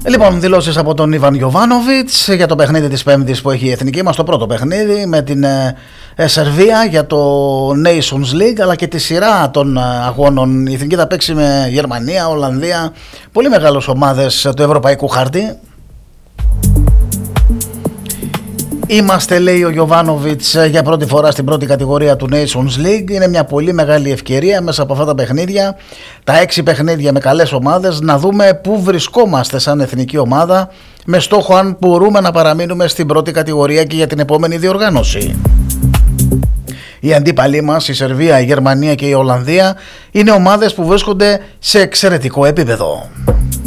Λοιπόν, δηλώσεις από τον Ιβάν Γιοβάνοβιτς για το παιχνίδι της Πέμπτης που έχει η εθνική μας, το πρώτο παιχνίδι με την Σερβία για το Nations League, αλλά και τη σειρά των αγώνων. Η εθνική θα παίξει με Γερμανία, Ολλανδία, πολύ μεγάλες ομάδες του ευρωπαϊκού χάρτη. Είμαστε, λέει ο Γιοβάνοβιτς, για πρώτη φορά στην πρώτη κατηγορία του Nations League. Είναι μια πολύ μεγάλη ευκαιρία μέσα από αυτά τα παιχνίδια, τα 6 παιχνίδια με καλές ομάδες, να δούμε πού βρισκόμαστε σαν εθνική ομάδα, με στόχο αν μπορούμε να παραμείνουμε στην πρώτη κατηγορία και για την επόμενη διοργάνωση. Οι αντίπαλοι μας, η Σερβία, η Γερμανία και η Ολλανδία, είναι ομάδες που βρίσκονται σε εξαιρετικό επίπεδο.